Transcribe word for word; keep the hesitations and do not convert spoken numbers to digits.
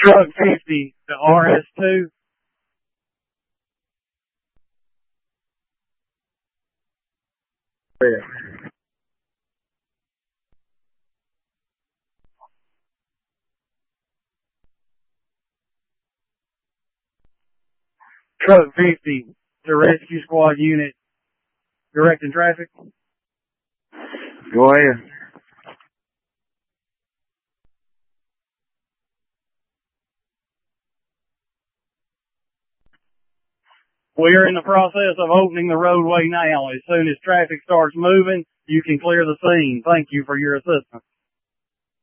Truck fifty to R S two. Truck fifty to Rescue Squad unit, directing traffic. Go ahead. We are in the process of opening the roadway now. As soon as traffic starts moving, you can clear the scene. Thank you for your assistance.